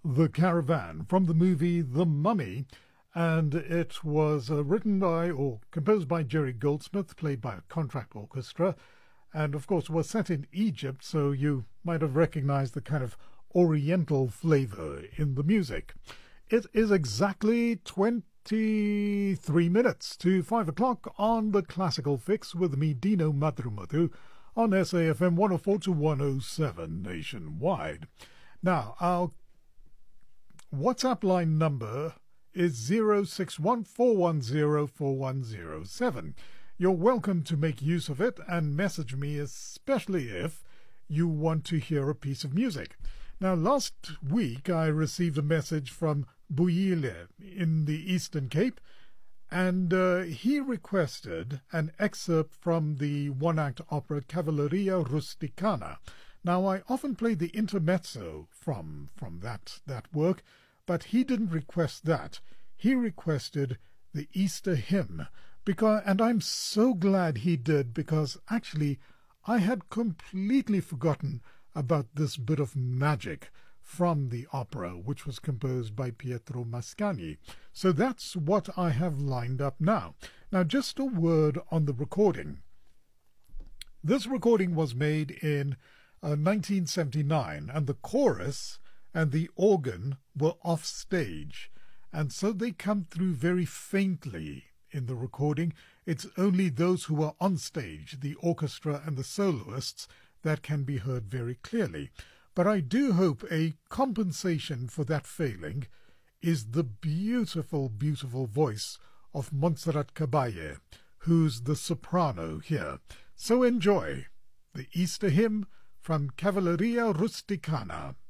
The Caravan from the movie The Mummy, and it was written by or composed by Jerry Goldsmith, played by a contract orchestra, and of course was set in Egypt, so you might have recognized the kind of oriental flavor in the music. It is exactly 23 minutes to 5 o'clock on the Classical Fix with me, Dino Madrumatu, on SAFM 104 to 107 nationwide. Now, our WhatsApp line number is 061-410-4107. You're welcome to make use of it and message me, especially if you want to hear a piece of music. Now, last week I received a message from Buyile in the Eastern Cape, and he requested an excerpt from the one-act opera Cavalleria Rusticana. Now, I often play the intermezzo from that work, but he didn't request that. He requested the Easter hymn, and I'm so glad he did, because actually I had completely forgotten about this bit of magic from the opera, which was composed by Pietro Mascagni. So that's what I have lined up now. Now, just a word on the recording. This recording was made in 1979, and the chorus and the organ were off stage, and so they come through very faintly in the recording. It's only those who are on stage, the orchestra and the soloists, that can be heard very clearly. But I do hope a compensation for that failing is the beautiful, beautiful voice of Montserrat Caballé, who's the soprano here. So enjoy the Easter hymn from Cavalleria Rusticana.